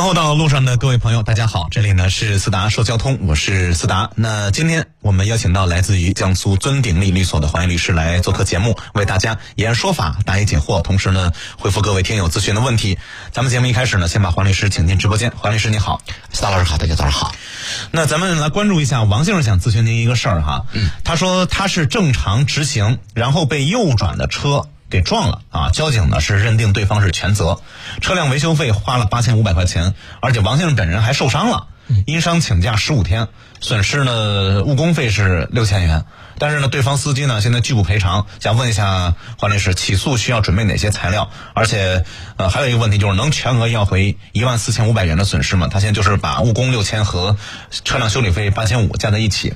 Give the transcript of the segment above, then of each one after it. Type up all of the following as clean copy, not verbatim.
后到路上的各位朋友，大家好，这里呢是思达说交通，我是思达。那今天我们邀请到来自于江苏尊鼎力律所的黄岩律师来做客节目，为大家以案说法，答疑解惑，同时呢回复各位听友咨询的问题。咱们节目一开始呢，先把黄律师请进直播间。黄律师你好。 思达老师好，大家早上好。 那咱们来关注一下王先生想咨询您一个事儿哈。他说他是正常直行，然后被右转的车给撞了啊！交警呢是认定对方是全责，车辆维修费花了8500块钱，而且王先生本人还受伤了，因伤请假15天，损失呢误工费是6000元。但是呢，对方司机呢现在拒不赔偿。想问一下黄律师，起诉需要准备哪些材料？而且还有一个问题就是能全额要回14500元的损失吗？他现在就是把误工6000和车辆修理费8500加在一起。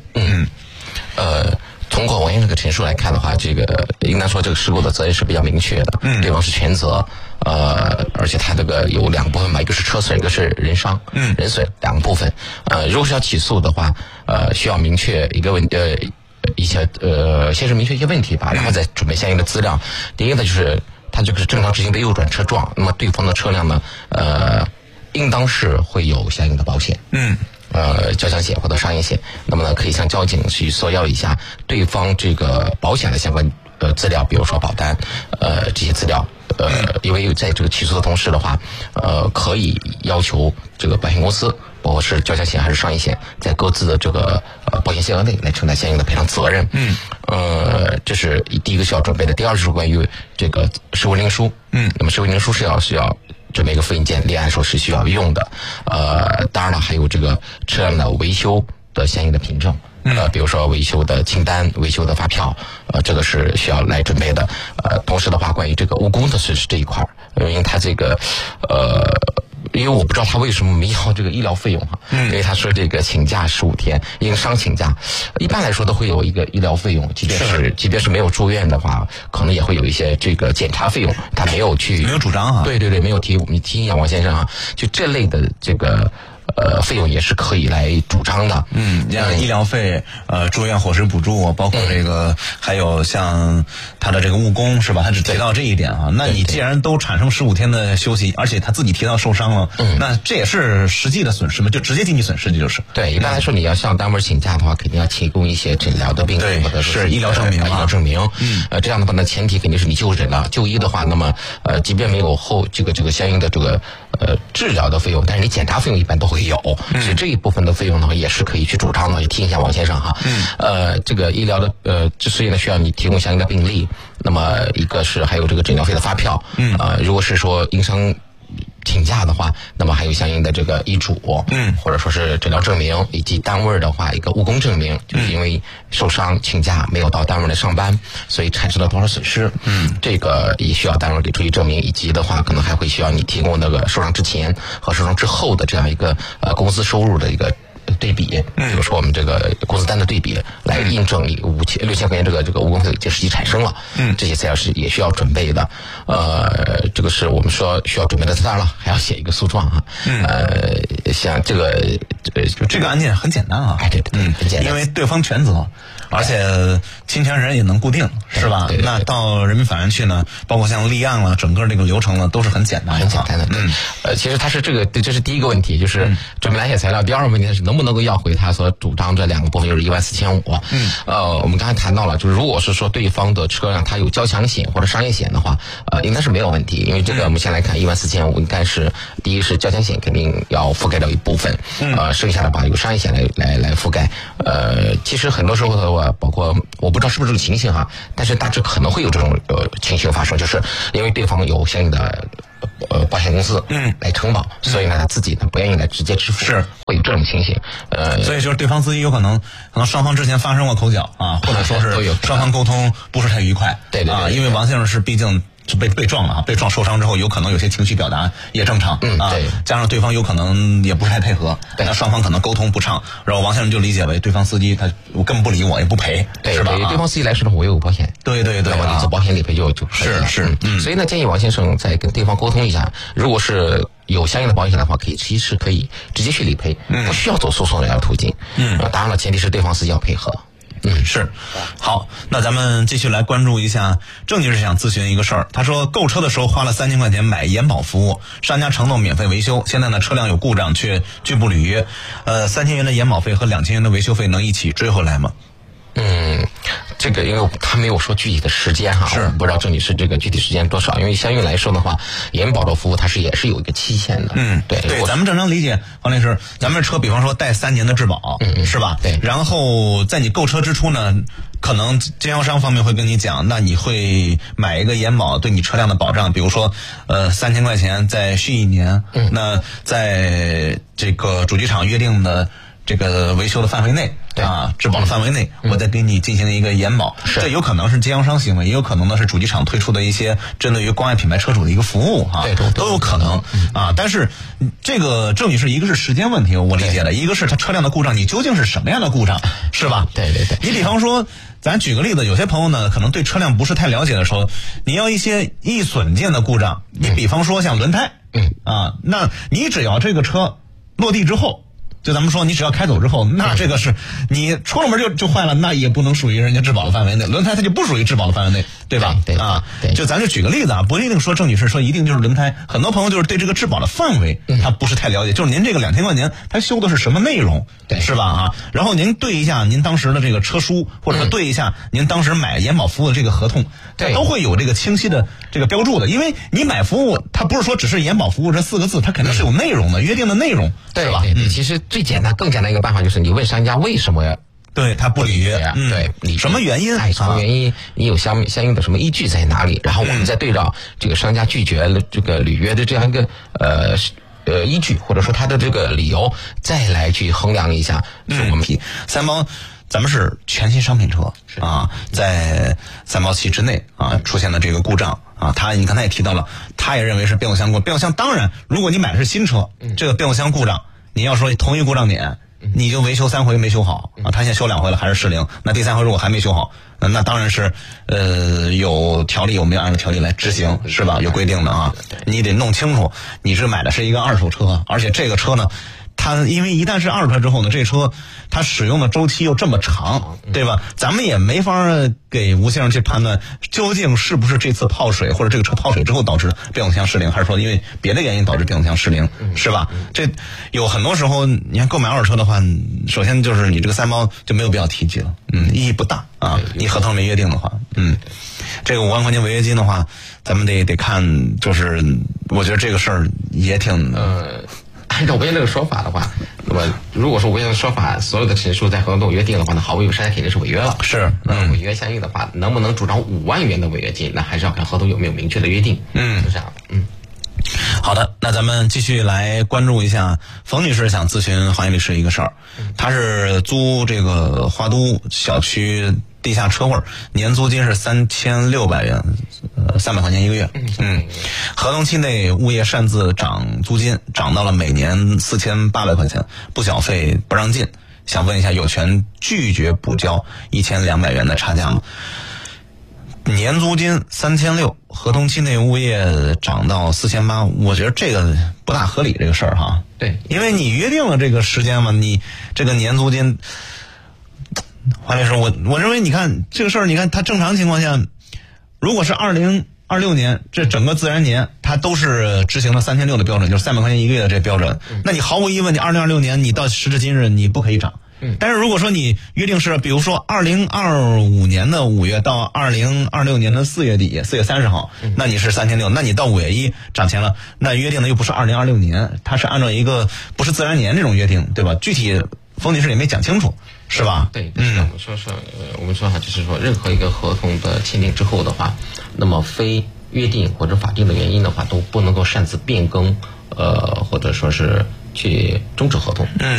通过王先生这个陈述来看的话，这个应当说这个事故的责任是比较明确的，对方是全责，而且他这个有两个部分嘛，一个是车损，一个是人伤，人损两个部分。如果是要起诉的话，需要明确一个先是明确一些问题吧，然后再准备相应的资料。第一个呢就是他这个是正常直行被右转车撞，那么对方的车辆呢，应当是会有相应的保险。交强险或者商业险，那么呢，可以向交警去索要一下对方这个保险的相关资料，比如说保单，这些资料。因为在这个起诉的同时的话，可以要求这个保险公司，包括是交强险还是商业险，在各自的这个保险限额内来承担相应的赔偿责任。这是第一个需要准备的。第二是关于这个事故认定书。那么事故认定书是要准备一个复印件，立案时候是需要用的。当然了，还有这个车辆的维修的相应的凭证。比如说维修的清单、维修的发票，这个是需要来准备的。同时的话，关于这个误工的损失这一块，因为他这个因为我不知道他为什么没要这个医疗费用哈，因为他说这个请假15天，因伤请假，一般来说都会有一个医疗费用，即便是没有住院的话，可能也会有一些这个检查费用，他没有主张啊。 对，没有提。你听一下王先生啊，就这类的这个费用也是可以来主张的。 像医疗费、住院伙食补助，包括这个还有像他的这个误工是吧？他只提到这一点啊。那你既然都产生15天的休息，而且他自己提到受伤了，那这也是实际的损失吗？就直接经济损失就是。 对，一般来说你要向单位请假的话，肯定要提供一些诊疗的病历或者是医疗证明。 这样的话呢，前提肯定是你就诊了，就医的话，那么即便没有这个相应的这个治疗的费用，但是你检查费用一般都会有，所以这一部分的费用的话也是可以去主张的。也听一下王先生哈。这个医疗的之所以呢需要你提供相应的病历，那么一个是还有这个诊疗费的发票。如果是说因伤请假的话，那么还有相应的这个医嘱，或者说是诊疗证明，以及单位的话一个误工证明，就是因为受伤请假没有到单位来上班，所以产生了多少损失，这个也需要单位给出具证明，以及的话可能还会需要你提供那个受伤之前和受伤之后的这样一个工资收入的一个对比，比如说我们这个工资单的对比，来印证你6000块钱这个误工费就实际产生了，这些材料是也需要准备的。这个是我们说需要准备的。当然了，还要写一个诉状啊。像这个案件很简单啊。 对，很简单， 因为对方全责，而且侵权人也能固定，是吧？ 对。 那到人民法院去呢，包括像立案了，整个这个流程呢都是很简单的。 其实他是这是第一个问题，就是准备哪些材料。第二个问题是能不能够要回他所主张这两个部分，就是14500。我们刚才谈到了，就是如果是说对方的车辆它有交强险或者商业险的话，应该是没有问题。因为这个我们先来看14500，应该是第一是交强险肯定要覆盖掉一部分，剩下的把有商业险来覆盖。其实很多时候的话，包括我不知道是不是这个情形哈，但是大致可能会有这种情形发生，就是因为对方有相应的保险公司来承保，所以呢他自己呢不愿意来直接支付， 是会有这种情形。 所以就是对方司机有可能双方之前发生过口角啊，或者说是双方沟通不是太愉快。 对， 因为王先生是毕竟是被撞了啊，被撞受伤之后有可能有些情绪表达也正常，对，加上对方有可能也不是太配合，那双方可能沟通不畅，然后王先生就理解为对方司机我根本不理我也不赔， 对， 是吧？ 对方司机来说呢，我有保险， 对， 那么你走保险理赔就可以了。所以呢，建议王先生再跟对方沟通一下，如果是有相应的保险的话，其实可以直接去理赔，不需要走诉讼这样的途径。当然了，前提是对方司机要配合。 是。好，那咱们继续来关注一下，郑女士想咨询一个事儿。她说购车的时候花了3000块钱买延保服务，商家承诺免费维修，现在呢车辆有故障却拒不履约，3000元的延保费和2000元的维修费能一起追回来吗？ 这个因为他没有说具体的时间哈，我不知道郑女士这个具体时间多少，因为相应来说的话，延保的服务它也是有一个期限的。对， 咱们正常理解，黄律师，咱们车比方说带3年的质保，是吧？ 对。 然后在你购车之初呢，可能经销商方面会跟你讲，那你会买一个延保对你车辆的保障，比如说3000块钱再续1年，那在这个主机厂约定的这个维修的范围内质保的范围内，我再给你进行一个延保，这有可能是经销商行为，也有可能呢是主机厂推出的一些针对于关爱品牌车主的一个服务都有可能但是这个郑女士，一个是时间问题，我理解的，一个是它车辆的故障，你究竟是什么样的故障，是吧？ 对。 你比方说，咱举个例子，有些朋友呢可能对车辆不是太了解的时候，你要一些易损件的故障，你比方说像轮胎，那你只要这个车落地之后，就咱们说，你只要开走之后，那这个是你出了门就坏了，那也不能属于人家质保的范围内，轮胎它就不属于质保的范围内，对吧？ 对， 就咱就举个例子不一定说郑女士说一定就是轮胎，很多朋友就是对这个质保的范围他不是太了解，就是您这个2000块钱他修的是什么内容，是吧然后您对一下您当时的这个车书，或者说对一下您当时买延保服务的这个合同，它都会有这个清晰的这个标注的，因为你买服务，它不是说只是延保服务这4个字，它肯定是有内容的，约定的内容，是吧？ 对，其实更简单一个办法就是你问商家为什么呀？ 对他不履约，什么原因？ 什么原因？你有相应的什么依据在哪里？然后我们再对照这个商家拒绝了这个履约的这样一个依据，或者说他的这个理由，再来去衡量一下。我们三包，咱们是全新商品车在3包期之内出现的这个故障你刚才也提到了，他也认为是变速箱故障。变速箱当然，如果你买的是新车，这个变速箱故障，你要说同一故障点，你就维修3回没修好他现在修2回了还是失灵，那第3回如果还没修好，那当然是有条例，我们要按照条例来执行，是吧？有规定的你得弄清楚，你是买的是一个二手车，而且这个车呢，它因为一旦是二手车之后呢，这车它使用的周期又这么长，对吧？咱们也没法给吴先生去判断究竟是不是这次泡水或者这个车泡水之后导致变速箱失灵，还是说因为别的原因导致变速箱失灵，是吧？这有很多时候，你看购买二手车的话，首先就是你这个3包就没有必要提及了，意义不大你合同没约定的话，这个5万块钱违约金的话，咱们得看，就是我觉得这个事儿也挺按照吴先生这个说法的话，那么如果说吴先生的说法所有的陈述在合同中约定的话，那毫无疑问商家肯定是违约了。 是， 违约相应的话，能不能主张5万元的违约金，那还是要看合同有没有明确的约定。就这样。 好的，那咱们继续来关注一下冯女士想咨询黄律师一个事儿，她是租这个花都小区地下车位，年租金是3600元，300块钱一个月。合同期内物业擅自涨租金，涨到了每年4800块钱，不缴费不让进。想问一下，有权拒绝补交1200元的差价吗？年租金3600，合同期内物业涨到4800，我觉得这个不大合理，这个事儿对， 因为你约定了这个时间嘛，你这个年租金，黄律师，我认为你看这个事儿，你看它正常情况下，如果是2026年这整个自然年，它都是执行了3600的标准，就是300块钱一个月的这标准，那你毫无疑问，你2026年你到时至今日你不可以涨。但是如果说你约定是，比如说2025年的5月到2026年的4月底，4月30号，那你是3600，那你到5月1涨钱了，那约定的又不是2026年，它是按照一个不是自然年这种约定，对吧？具体冯女士也没讲清楚，是吧？ 对，我们说就是说，任何一个合同的签订之后的话，那么非约定或者法定的原因的话，都不能够擅自变更，或者说是去终止合同。